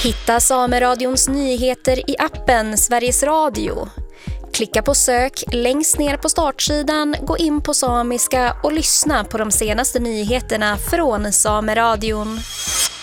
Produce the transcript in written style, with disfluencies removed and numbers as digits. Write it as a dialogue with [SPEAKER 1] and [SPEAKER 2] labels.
[SPEAKER 1] Hitta Sameradions nyheter i appen Sveriges Radio. Klicka på sök längst ner på startsidan, gå in på samiska och lyssna på de senaste nyheterna från Sameradion.